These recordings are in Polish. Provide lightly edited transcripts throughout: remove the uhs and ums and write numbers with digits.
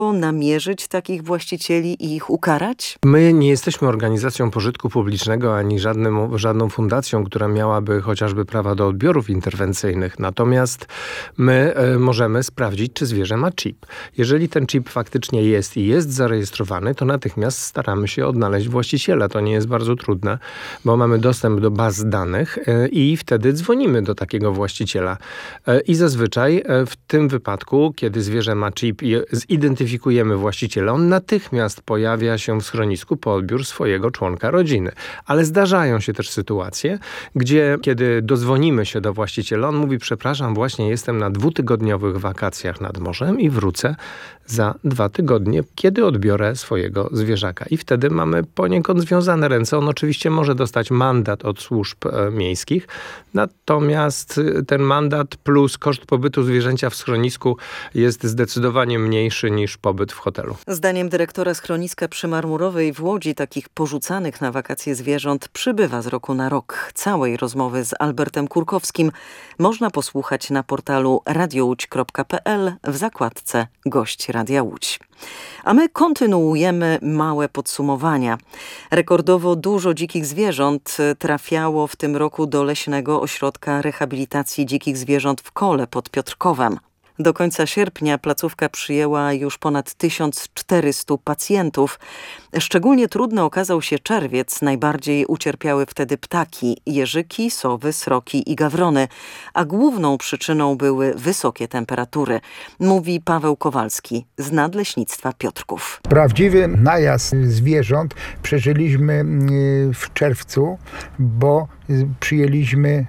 namierzyć takich właścicieli i ich ukarać? My nie jesteśmy organizacją pożytku publicznego ani żadną fundacją, która miałaby chociażby prawa do odbiorów interwencyjnych. Natomiast my możemy sprawdzić, czy zwierzę ma chip. Jeżeli ten chip faktycznie jest i jest zarejestrowany, to natychmiast staramy się odnaleźć właściciela. To nie jest bardzo trudne, bo mamy dostęp do baz danych i wtedy dzwonimy do takiego właściciela. I zazwyczaj w tym wypadku, kiedy zwierzę ma chip i zidentyfikujemy właściciela, on natychmiast pojawia się w schronisku po odbiór swojego członka rodziny. Ale zdarzają się też sytuacje, gdzie kiedy dozwonimy się do właściciela, on mówi: przepraszam, właśnie jestem na 2-tygodniowych wakacjach nad morzem i wrócę za 2 tygodnie, kiedy odbiorę swojego zwierzaka. I wtedy mamy poniekąd związane ręce. On oczywiście może dostać mandat od służb miejskich, natomiast ten mandat plus koszt pobytu zwierzęcia w schronisku jest zdecydowanie mniejszy niż pobyt w hotelu. Zdaniem dyrektora schroniska przy Marmurowej w Łodzi takich porzucanych na wakacje zwierząt przybywa z roku na rok. Całej rozmowy z Albertem Kurkowskim można posłuchać na portalu radiołódź.pl w zakładce Gość Radia Łódź. A my kontynuujemy małe podsumowania. Rekordowo dużo dzikich zwierząt trafiało w tym roku do Leśnego Ośrodka Rehabilitacji Dzikich Zwierząt w Kole pod Piotrkowem. Do końca sierpnia placówka przyjęła już ponad 1400 pacjentów. Szczególnie trudny okazał się czerwiec. Najbardziej ucierpiały wtedy ptaki, jeżyki, sowy, sroki i gawrony, a główną przyczyną były wysokie temperatury, mówi Paweł Kowalski z Nadleśnictwa Piotrków. Prawdziwy najazd zwierząt przeżyliśmy w czerwcu, bo przyjęliśmy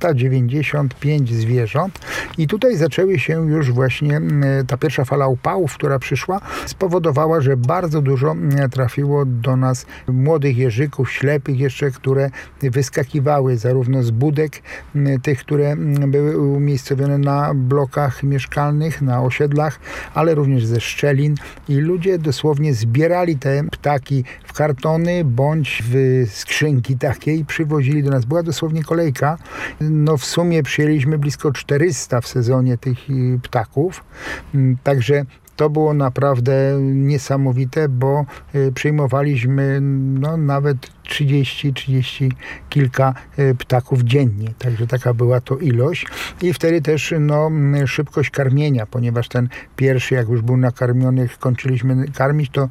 395 zwierząt i tutaj zaczęły się już właśnie ta pierwsza fala upałów, która przyszła, spowodowała, że bardzo dużo trafiło do nas młodych jeżyków, ślepych jeszcze, które wyskakiwały zarówno z budek, tych, które były umiejscowione na blokach mieszkalnych, na osiedlach, ale również ze szczelin i ludzie dosłownie zbierali te ptaki w kartony bądź w skrzynki takie i przywozili do nas. Była dosłownie kolejka. No w sumie przyjęliśmy blisko 400 w sezonie tych ptaków. Także to było naprawdę niesamowite, bo przyjmowaliśmy nawet 30 kilka ptaków dziennie. Także taka była to ilość. I wtedy też szybkość karmienia, ponieważ ten pierwszy, jak już był nakarmiony, kończyliśmy karmić, to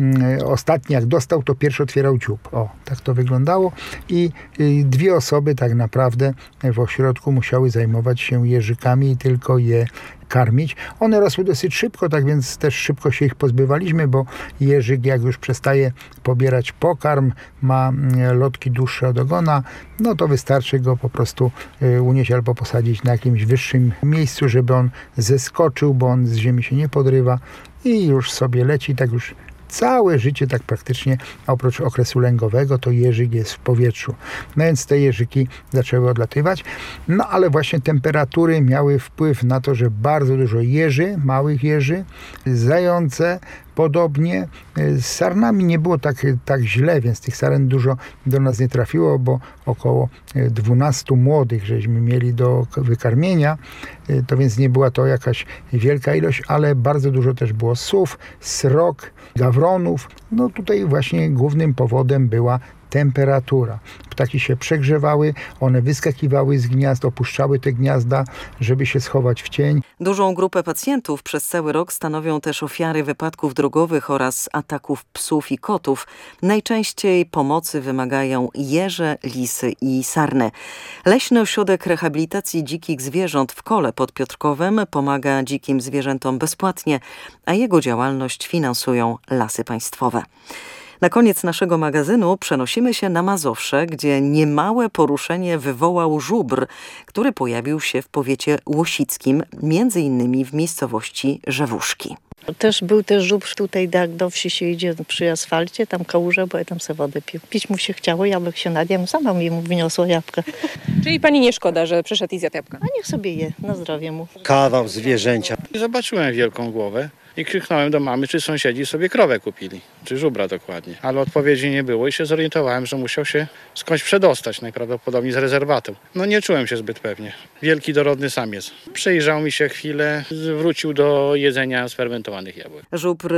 ostatni jak dostał, to pierwszy otwierał dziób. O, tak to wyglądało. I 2 osoby tak naprawdę w ośrodku musiały zajmować się jeżykami i tylko je karmić. One rosły dosyć szybko, tak więc też szybko się ich pozbywaliśmy, bo jeżyk jak już przestaje pobierać pokarm, ma lotki dłuższe od ogona, no to wystarczy go po prostu unieść albo posadzić na jakimś wyższym miejscu, żeby on zeskoczył, bo on z ziemi się nie podrywa i już sobie leci, tak już całe życie tak praktycznie, oprócz okresu lęgowego, to jeżyk jest w powietrzu. No więc te jeżyki zaczęły odlatywać. No ale właśnie temperatury miały wpływ na to, że bardzo dużo jeży, małych jeży, zające, podobnie. Z sarnami nie było tak źle, więc tych saren dużo do nas nie trafiło, bo około 12 młodych żeśmy mieli do wykarmienia. To więc nie była to jakaś wielka ilość, ale bardzo dużo też było sów, srok, gawronów. No tutaj właśnie głównym powodem była temperatura. Ptaki się przegrzewały, one wyskakiwały z gniazd, opuszczały te gniazda, żeby się schować w cień. Dużą grupę pacjentów przez cały rok stanowią też ofiary wypadków drogowych oraz ataków psów i kotów. Najczęściej pomocy wymagają jeże, lisy i sarny. Leśny Ośrodek Rehabilitacji Dzikich Zwierząt w Kole pod Piotrkowem pomaga dzikim zwierzętom bezpłatnie, a jego działalność finansują Lasy Państwowe. Na koniec naszego magazynu przenosimy się na Mazowsze, gdzie niemałe poruszenie wywołał żubr, który pojawił się w powiecie łosickim, między innymi w miejscowości Rzewuszki. Był też żubr tutaj, jak do wsi się idzie przy asfalcie, tam kałuża, bo ja tam sobie wodę pił. Pić mu się chciało, jabłek się nadjadł, sama mi mu wniosła jabłka. Czyli pani nie szkoda, że przyszedł i zjadł jabłka? A niech sobie je, na zdrowie mu. Kawał zwierzęcia. Zobaczyłem wielką głowę i krzyknąłem do mamy, czy sąsiedzi sobie krowę kupili, czy żubra dokładnie. Ale odpowiedzi nie było i się zorientowałem, że musiał się skądś przedostać, najprawdopodobniej z rezerwatu. No nie czułem się zbyt pewnie. Wielki dorodny samiec. Przyjrzał mi się chwilę, wrócił do jedzenia sfermentowanych jabłek. Żubr